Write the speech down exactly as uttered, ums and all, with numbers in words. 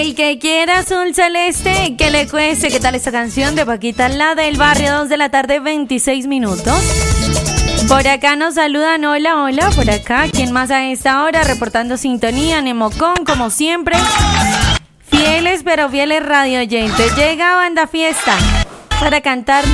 El que quiera azul celeste, que le cueste. ¿Qué tal esta canción de Paquita, la del barrio? Dos de la tarde, veintiséis minutos. Por acá nos saludan, hola, hola, por acá. ¿Quién más a esta hora? Reportando sintonía, Nemocón, como siempre. Fieles, pero fieles radio oyentes. Llega Banda Fiesta para cantar